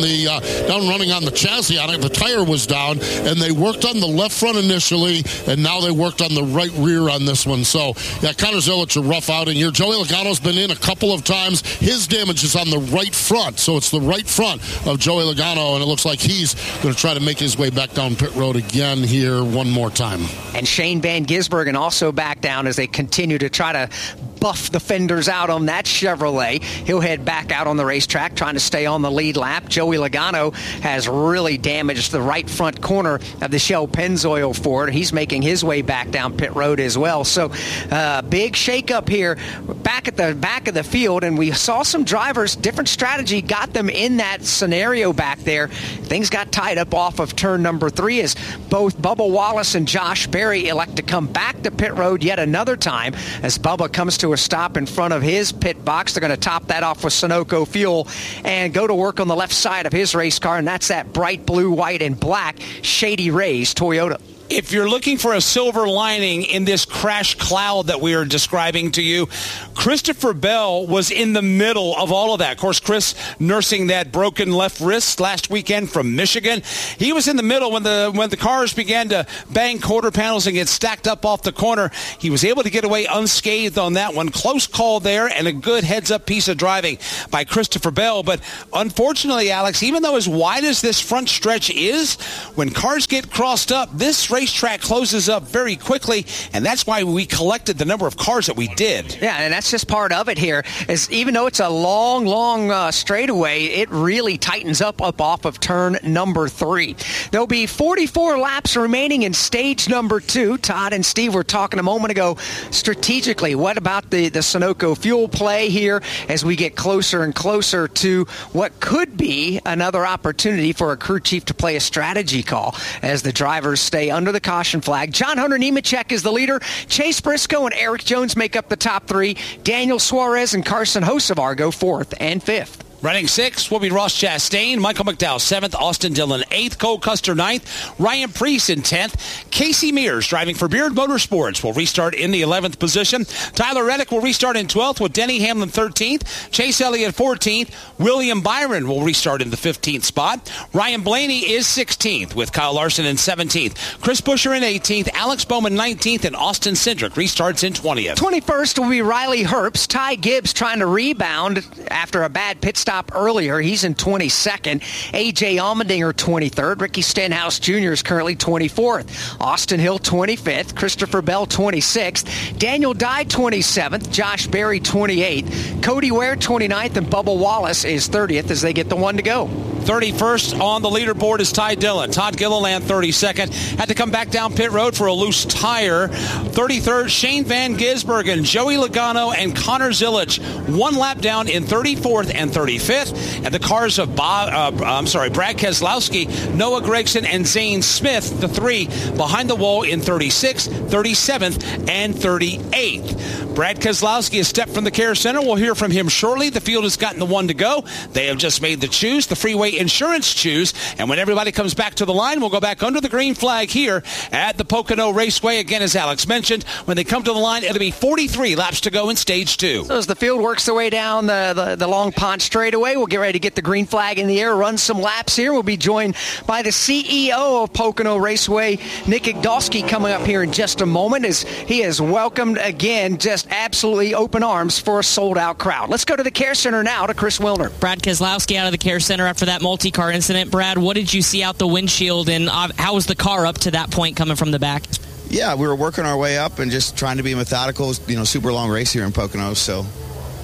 the chassis on it. The tire was down, and they worked on the left front initially, and now they worked on the right rear on this one. So, yeah, Connor Zilisch, a rough outing here. Joey Logano's been in a couple of times. His damage is on the right front, so it's the right front of Joey Logano, and it looks like he's going to try to make his way back down pit road again here one more time. And Shane Van Gisbergen also back down as they continue to try to buff the fenders out on that Chevrolet. He'll head back out on the racetrack trying to stay on the lead lap. Joey Logano has really damaged the right front corner of the Shell Pennzoil Ford. He's making his way back down pit road as well. So big shakeup here back at the back of the field, and we saw some drivers, different strategy got them in that scenario back there. Things got tied up off of turn number 3 as both Bubba Wallace and Josh Berry elect to come back to pit road yet another time as Bubba comes to a stop in front of his pit box. They're going to top that off with Sunoco fuel and go to work on the left side of his race car, and that's that bright blue, white, and black Shady Rays Toyota. If you're looking for a silver lining in this crash cloud that we are describing to you, Christopher Bell was in the middle of all of that. Of course, Chris nursing that broken left wrist last weekend from Michigan. He was in the middle when the cars began to bang quarter panels and get stacked up off the corner. He was able to get away unscathed on that one. Close call there and a good heads-up piece of driving by Christopher Bell. But unfortunately, Alex, even though as wide as this front stretch is, when cars get crossed up, this racetrack closes up very quickly, and that's why we collected the number of cars that we did. Yeah, and that's just part of it here. Is even though it's a long straightaway, it really tightens up off of turn number 3. There'll be 44 laps remaining in stage number 2. Todd and Steve were talking a moment ago strategically. What about the Sunoco fuel play here as we get closer and closer to what could be another opportunity for a crew chief to play a strategy call as the drivers stay under the caution flag. John Hunter Nemechek is the leader. Chase Briscoe and Eric Jones make up the top 3. Daniel Suarez and Carson Hocevar go 4th and 5th. Running 6th will be Ross Chastain, Michael McDowell 7th, Austin Dillon 8th, Cole Custer 9th, Ryan Preece in 10th. Casey Mears, driving for Beard Motorsports, will restart in the 11th position. Tyler Reddick will restart in 12th with Denny Hamlin 13th, Chase Elliott 14th. William Byron will restart in the 15th spot. Ryan Blaney is 16th with Kyle Larson in 17th. Chris Buescher in 18th, Alex Bowman 19th, and Austin Cindric restarts in 20th. 21st will be Riley Herbst. Ty Gibbs trying to rebound after a bad pit stop earlier. He's in 22nd. A.J. Allmendinger 23rd. Ricky Stenhouse Jr. is currently 24th. Austin Hill 25th. Christopher Bell 26th. Daniel Dye 27th. Josh Berry 28th. Cody Ware 29th. And Bubba Wallace is 30th as they get the one to go. 31st on the leaderboard is Ty Dillon. Todd Gilliland 32nd. Had to come back down pit road for a loose tire. 33rd, Shane Van Gisbergen, Joey Logano, and Connor Zilisch. One lap down in 34th and 35th. And the cars of Brad Keselowski, Noah Gragson, and Zane Smith, the 3 behind the wall in 36th, 37th, and 38th. Brad Keselowski has stepped from the care center. We'll hear from him shortly. The field has gotten the one to go. They have just made the choose, the Freeway Insurance choose. And when everybody comes back to the line, we'll go back under the green flag here at the Pocono Raceway. Again, as Alex mentioned, when they come to the line, it'll be 43 laps to go in stage 2. So as the field works their way down the Long Pond straightaway, we'll get ready to get the green flag in the air, run some laps here. We'll be joined by the CEO of Pocono Raceway, Nick Igdalski, coming up here in just a moment as he has welcomed again just absolutely open arms for a sold-out crowd. Let's go to the care center now to Chris Wilner. Brad Keselowski out of the care center after that multi-car incident. Brad, what did you see out the windshield, and how was the car up to that point coming from the back? Yeah, we were working our way up and just trying to be methodical. Super long race here in Pocono, so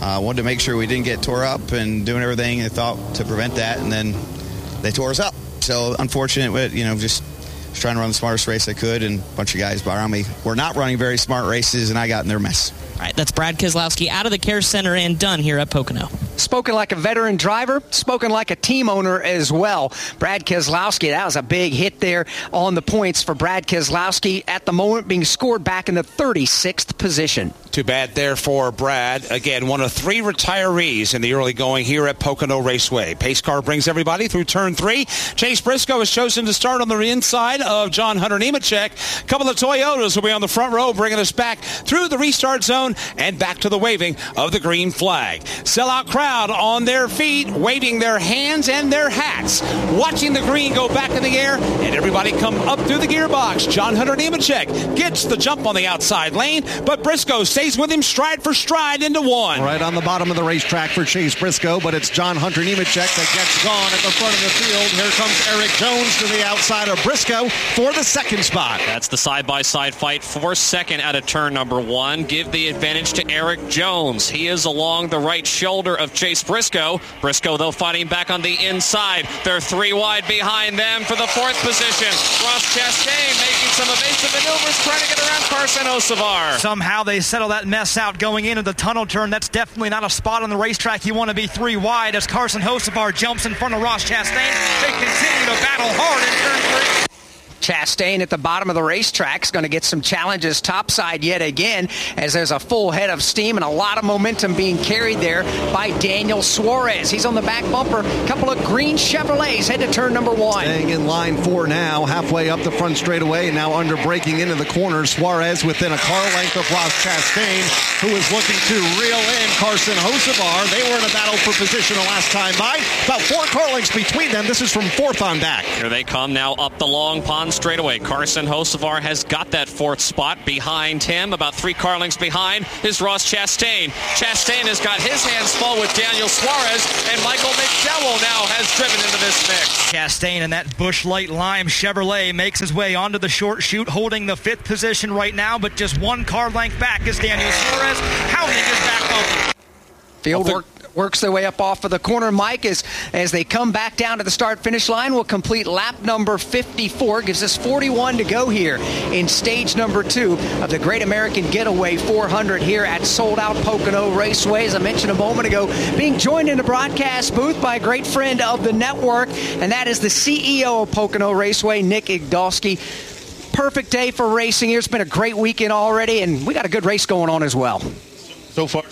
Wanted to make sure we didn't get tore up and doing everything they thought to prevent that, and then they tore us up. So unfortunate, but, just trying to run the smartest race I could, and a bunch of guys around me were not running very smart races, and I got in their mess. All right, that's Brad Keselowski out of the Care Center and done here at Pocono. Spoken like a veteran driver, spoken like a team owner as well. Brad Keselowski, that was a big hit there on the points for Brad Keselowski, at the moment being scored back in the 36th position. Too bad there for Brad. Again, one of 3 retirees in the early going here at Pocono Raceway. Pace car brings everybody through turn 3. Chase Briscoe has chosen to start on the inside of John Hunter Nemechek. A couple of Toyotas will be on the front row, bringing us back through the restart zone and back to the waving of the green flag. Sellout crowd on their feet, waving their hands and their hats, watching the green go back in the air, and everybody come up through the gearbox. John Hunter Nemechek gets the jump on the outside lane, but Briscoe stays with him stride for stride into 1. Right on the bottom of the racetrack for Chase Briscoe, but it's John Hunter Nemechek that gets gone at the front of the field. Here comes Eric Jones to the outside of Briscoe for the second spot. That's the side-by-side fight for second out of turn number 1. Give the advantage to Eric Jones. He is along the right shoulder of Chase Briscoe. Briscoe, though, fighting back on the inside. They're 3 wide behind them for the 4th position. Ross Chastain making some evasive maneuvers, trying to get around Carson Hocevar. Somehow they settle that mess out going into the tunnel turn. That's definitely not a spot on the racetrack you want to be 3 wide as Carson Hocevar jumps in front of Ross Chastain. They continue to battle hard in turn 3. Chastain at the bottom of the racetrack is going to get some challenges topside yet again, as there's a full head of steam and a lot of momentum being carried there by Daniel Suarez. He's on the back bumper. A couple of green Chevrolets head to turn number 1. Staying in line 4 now, halfway up the front straightaway, and now under braking into the corner. Suarez within a car length of Ross Chastain, who is looking to reel in Carson Hocevar. They were in a battle for position the last time by. About 4 car lengths between them. This is from 4th on back. Here they come now up the Long Pond straightaway. Carson Hocevar has got that 4th spot. Behind him, about 3 car lengths behind, is Ross Chastain. Chastain has got his hands full with Daniel Suarez, and Michael McDowell now has driven into this mix. Chastain in that Busch Light Lime Chevrolet makes his way onto the short chute, holding the 5th position right now, but just 1 car length back is Daniel Suarez, hounding his back bumper. Field works their way up off of the corner, Mike, as they come back down to the start-finish line. We'll complete lap number 54. Gives us 41 to go here in stage number 2 of the Great American Getaway 400 here at sold-out Pocono Raceway. As I mentioned a moment ago, being joined in the broadcast booth by a great friend of the network, and that is the CEO of Pocono Raceway, Nick Igdalski. Perfect day for racing here. It's been a great weekend already, and we got a good race going on as well. So far,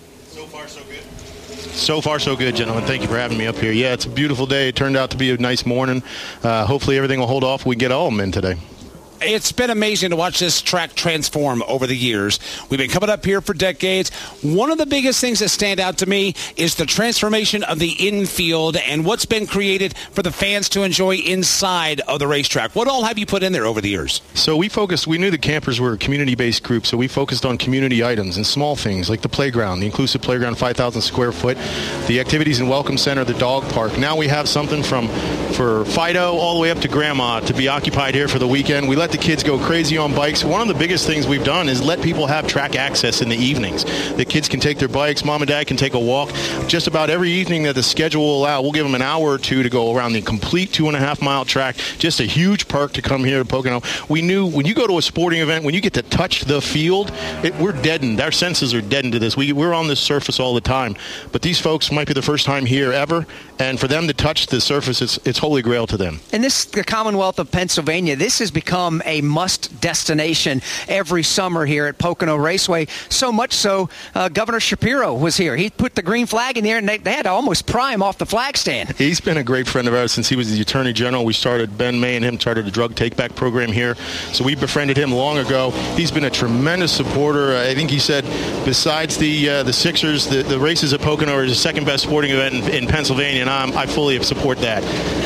so good. So far, so good, gentlemen. Thank you for having me up here. Yeah, it's a beautiful day. It turned out to be a nice morning. Hopefully everything will hold off. We get all of them in today. It's been amazing to watch this track transform over the years. We've been coming up here for decades. One of the biggest things that stand out to me is the transformation of the infield and what's been created for the fans to enjoy inside of the racetrack. What all have you put in there over the years? So we knew the campers were a community-based group, so we focused on community items and small things like the playground, the inclusive playground, 5,000 square foot, the activities and welcome center, the dog park. Now we have something for Fido all the way up to Grandma to be occupied here for the weekend. We let the kids go crazy on bikes. One of the biggest things we've done is let people have track access in the evenings. The kids can take their bikes, mom and dad can take a walk. Just about every evening that the schedule will allow, we'll give them an hour or 2 to go around the complete 2.5-mile track. Just a huge perk to come here to Pocono. We knew when you go to a sporting event, when you get to touch the field, we're deadened. Our senses are deadened to this. We're on this surface all the time. But these folks might be the first time here ever, and for them to touch the surface, it's holy grail to them. And the Commonwealth of Pennsylvania, this has become a must destination every summer here at Pocono Raceway. So much so, Governor Shapiro was here. He put the green flag in there, and they had to almost pry him off the flag stand. He's been a great friend of ours since he was the Attorney General. Ben May and him started a drug take-back program here. So we befriended him long ago. He's been a tremendous supporter. I think he said besides the Sixers, the races at Pocono are the second best sporting event in Pennsylvania, and I fully support that.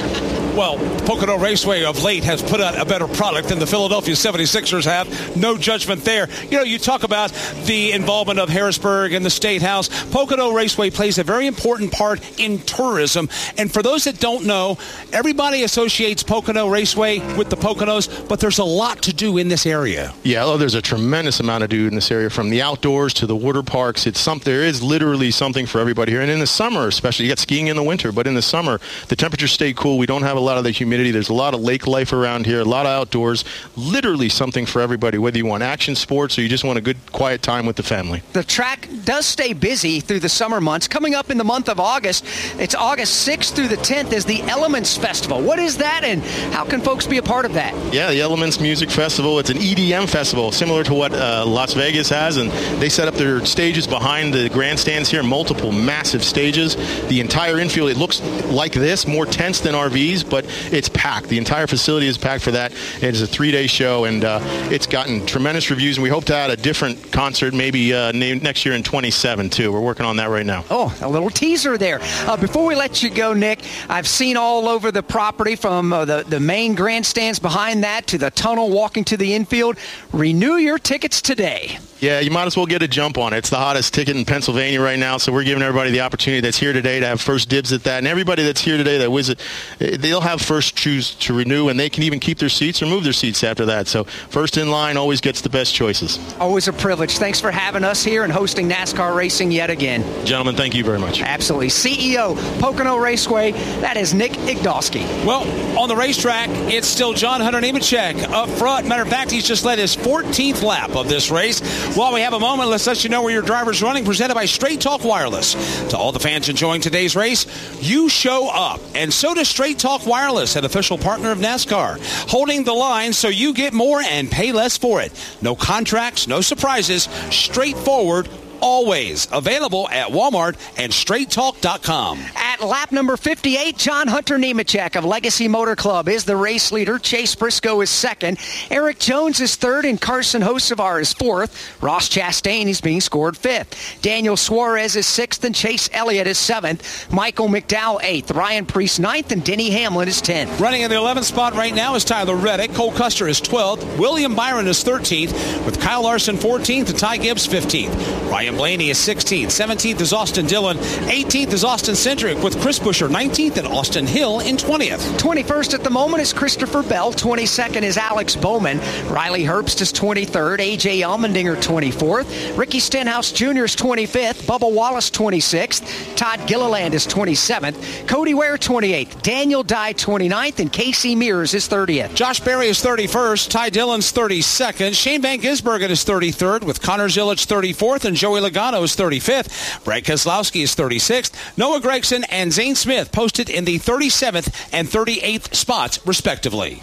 Well, Pocono Raceway of late has put out a better product than the Philadelphia 76ers have. No judgment there. You talk about the involvement of Harrisburg and the State House. Pocono Raceway plays a very important part in tourism. And for those that don't know, everybody associates Pocono Raceway with the Poconos, but there's a lot to do in this area. Yeah, there's a tremendous amount to do in this area, from the outdoors to the water parks. There is literally something for everybody here. And in the summer, especially, you got skiing in the winter, but in the summer, the temperatures stay cool. We don't have a lot of the humidity. There's a lot of lake life around here, a lot of outdoors. Literally something for everybody, whether you want action sports or you just want a good, quiet time with the family. The track does stay busy through the summer months. Coming up in the month of August, it's August 6th through the 10th is the Elements Festival. What is that, and how can folks be a part of that? Yeah, the Elements Music Festival. It's an EDM festival, similar to what Las Vegas has, and they set up their stages behind the grandstands here, multiple massive stages. The entire infield, it looks like this, more tense than RVs, but it's packed. The entire facility is packed for that. It is a 3-day show, and it's gotten tremendous reviews, and we hope to add a different concert maybe next year in 27, too. We're working on that right now. Oh, a little teaser there. Before we let you go, Nick, I've seen all over the property from the main grandstands behind that to the tunnel walking to the infield. Renew your tickets today. Yeah, you might as well get a jump on it. It's the hottest ticket in Pennsylvania right now, so we're giving everybody the opportunity that's here today to have first dibs at that. And everybody that's here today that visit, they'll have first choose to renew, and they can even keep their seats or move their seats after that. So first in line always gets the best choices. Always a privilege. Thanks for having us here and hosting NASCAR racing yet again. Gentlemen, thank you very much. Absolutely. CEO, Pocono Raceway, that is Nick Igdowski. Well, on the racetrack, it's still John Hunter Nemechek up front. Matter of fact, he's just led his 14th lap of this race. While we have a moment, let's let you know where your driver's running, presented by Straight Talk Wireless. To all the fans enjoying today's race, you show up, and so does Straight Talk Wireless, an official partner of NASCAR, holding the line so you get more and pay less for it. No contracts, no surprises, straightforward, always available at Walmart and straighttalk.com. At lap number 58, John Hunter Nemechek of Legacy Motor Club is the race leader. Chase Briscoe is second. Eric Jones is third, and Carson Hocevar is fourth. Ross Chastain is being scored fifth. Daniel Suarez is sixth, and Chase Elliott is seventh. Michael McDowell eighth. Ryan Preece ninth, and Denny Hamlin is 10th. Running in the 11th spot right now is Tyler Reddick. Cole Custer is 12th. William Byron is 13th, with Kyle Larson 14th and Ty Gibbs 15th. Ryan Blaney is 16th. 17th is Austin Dillon. 18th is Austin Cindric, with Chris Buescher 19th and Austin Hill in 20th. 21st at the moment is Christopher Bell. 22nd is Alex Bowman. Riley Herbst is 23rd. A.J. Allmendinger 24th. Ricky Stenhouse Jr. is 25th. Bubba Wallace 26th. Todd Gilliland is 27th. Cody Ware 28th. Daniel Dye 29th. And Casey Mears is 30th. Josh Berry is 31st. Ty Dillon's 32nd. Shane Van Gisbergen is 33rd, with Connor Zilic 34th and Joey Logano is 35th. Brad Keselowski is 36th. Noah Gragson and Zane Smith posted in the 37th and 38th spots, respectively.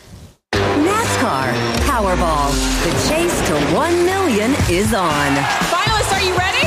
NASCAR Powerball. The chase to $1 million is on. Finalists, are you ready?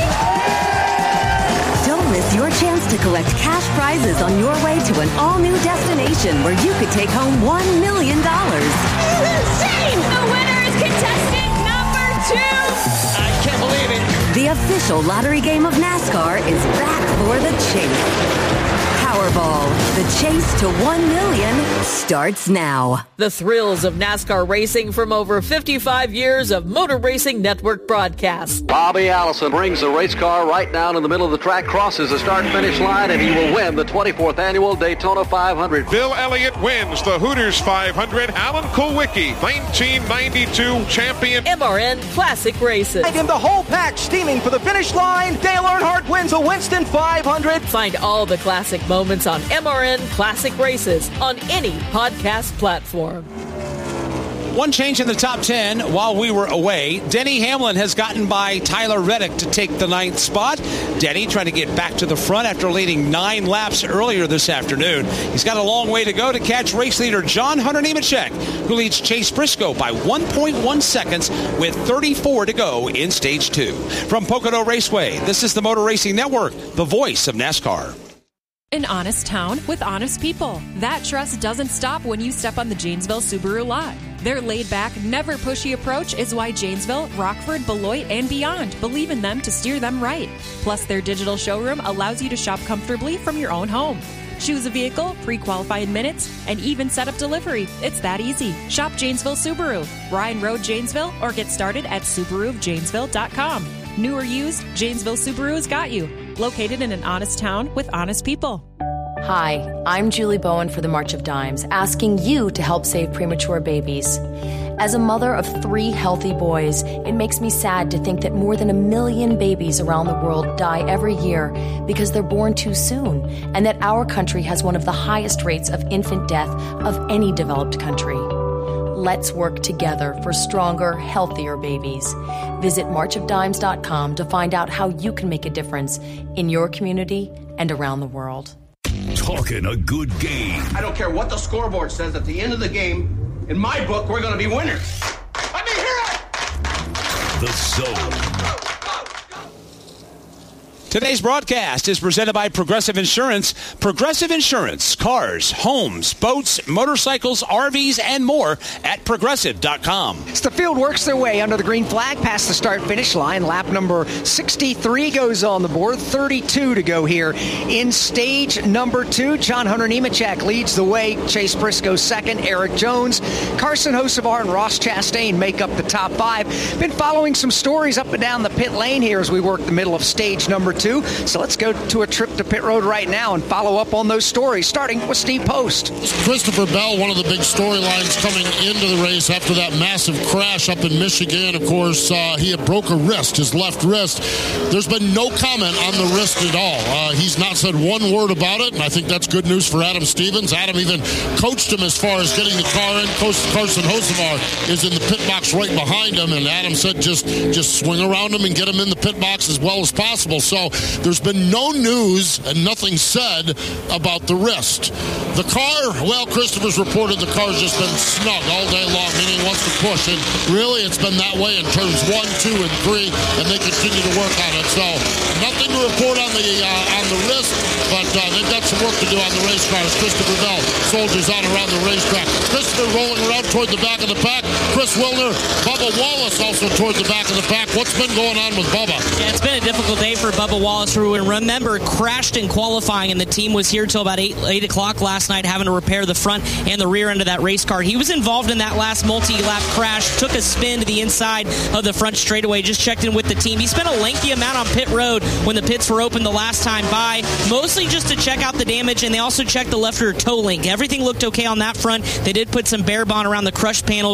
Don't miss your chance to collect cash prizes on your way to an all-new destination where you could take home $1 million. Insane! The winner is contestant number 2. I can't believe it. The official lottery game of NASCAR is back for the chase. Powerball, the chase to $1 million starts now. The thrills of NASCAR racing from over 55 years of Motor Racing Network broadcasts. Bobby Allison brings the race car right down in the middle of the track, crosses the start-finish line, and he will win the 24th annual Daytona 500. Bill Elliott wins the Hooters 500. Alan Kulwicki, 1992 champion. MRN Classic Races. And the whole pack steaming for the finish line. Dale Earnhardt wins a Winston 500. Find all the classic moments on MRN Classic Races on any podcast platform. One change in the top 10 while we were away. Denny Hamlin has gotten by Tyler Reddick to take the 9th spot. Denny trying to get back to the front after leading 9 laps earlier this afternoon. He's got a long way to go to catch race leader John Hunter Nemechek, who leads Chase Briscoe by 1.1 seconds with 34 to go in Stage 2. From Pocono Raceway, this is the Motor Racing Network, the voice of NASCAR. An honest town with honest people. That trust doesn't stop when you step on the Janesville Subaru lot. Their laid-back, never pushy approach is why Janesville, Rockford, Beloit, and beyond believe in them to steer them right. Plus, their digital showroom allows you to shop comfortably from your own home. Choose a vehicle, pre-qualify in minutes, and even set up delivery. It's that easy. Shop Janesville Subaru, Bryan Road, Janesville, or get started at SubaruofJanesville.com. New or used, Janesville Subaru has got you. Located in an honest town with honest people. Hi, I'm Julie Bowen for the March of Dimes, asking you to help save premature babies. As a mother of 3 healthy boys, it makes me sad to think that more than 1 million babies around the world die every year because they're born too soon, and that our country has one of the highest rates of infant death of any developed country. Let's work together for stronger, healthier babies. Visit marchofdimes.com to find out how you can make a difference in your community and around the world. Talking a good game. I don't care what the scoreboard says at the end of the game. In my book, we're going to be winners. Let me hear it! The Zone. Today's broadcast is presented by Progressive Insurance. Progressive Insurance, cars, homes, boats, motorcycles, RVs, and more at Progressive.com. As the field works their way under the green flag past the start-finish line, lap number 63 goes on the board, 32 to go here in stage number 2. John Hunter Nemechek leads the way, Chase Briscoe second, Eric Jones, Carson Hocevar, and Ross Chastain make up the top 5. Been following some stories up and down the pit lane here as we work the middle of stage number 2. So let's go to a trip to pit road right now and follow up on those stories, starting with Steve Post. Christopher Bell, one of the big storylines coming into the race after that massive crash up in Michigan. Of course, he had broke a wrist, his left wrist. There's been no comment on the wrist at all. He's not said one word about it, and I think that's good news for Adam Stevens. Adam even coached him as far as getting the car in. Coach Carson Hocevar is in the pit box right behind him, and Adam said just swing around him and get him in the pit box as well as possible. So there's been no news and nothing said about the wrist. The car, well, Christopher's reported the car's just been snug all day long, meaning he wants to push. And really, it's been that way in turns 1, 2, and 3, and they continue to work on it. So nothing to report on the wrist, but they've got some work to do on the race cars. Christopher Bell soldiers on around the racetrack. Christopher rolling around toward the back of the pack. Chris Wilner, Bubba Wallace also toward the back of the pack. What's been going on with Bubba? Yeah, it's been a difficult day for Bubba Wallace, who, remember, crashed in qualifying, and the team was here till about 8 o'clock last night having to repair the front and the rear end of that race car. He was involved in that last multi-lap crash, took a spin to the inside of the front straightaway, just checked in with the team. He spent a lengthy amount on pit road when the pits were open the last time by, mostly just to check out the damage, and they also checked the left rear toe link. Everything looked okay on that front. They did put some bare bond around the crush panels